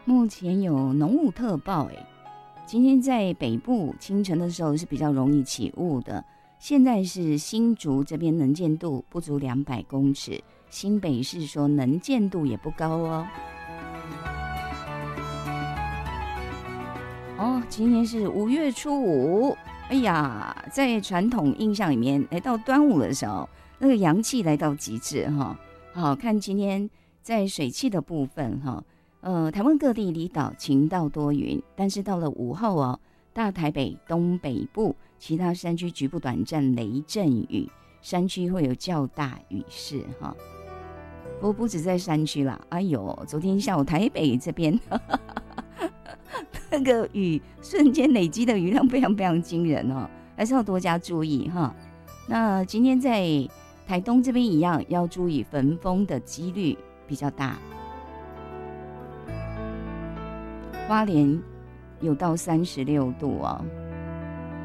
目前有浓雾特报，今天在北部清晨的时候是比较容易起雾的，现在是新竹这边能见度不足200公尺，新北市说能见度也不高哦。今天是5月初5，哎呀，在传统印象里面，来到端午的时候，那个阳气来到极致哈。好看今天在水汽的部分哈，台湾各地离岛晴到多云，但是到了午后哦，大台北东北部其他山区局部短暂雷阵雨，山区会有较大雨势哈。不止在山区啦，哎呦，昨天下午台北这边那个雨瞬间累积的雨量非常非常惊人哦，还是要多加注意哈。那今天在台东这边一样，要注意焚风的几率比较大。花莲有到36度哦，